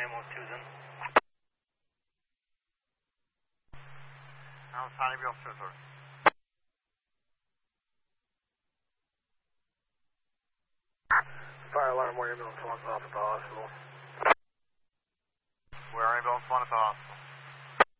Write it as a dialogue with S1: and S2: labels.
S1: ambulance 2's in.
S2: Outside of your officer.
S3: Fire alarm, where ambulance 1's off at the hospital.
S2: Where ambulance 1 at the hospital?